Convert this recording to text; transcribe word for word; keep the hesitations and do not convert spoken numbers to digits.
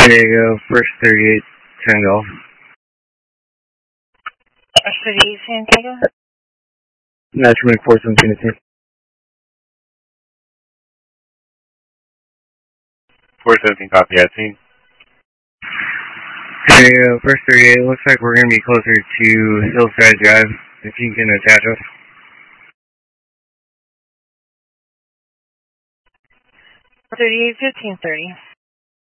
There you go, first thirty-eight, Tango. First thirty-eight, Santiago. National four seventeen. four seventeen, copy, I seen. There you go, first thirty-eight, looks like we're going to be closer to Hillside Drive, if you can attach us. thirty-eight, fifteen thirty.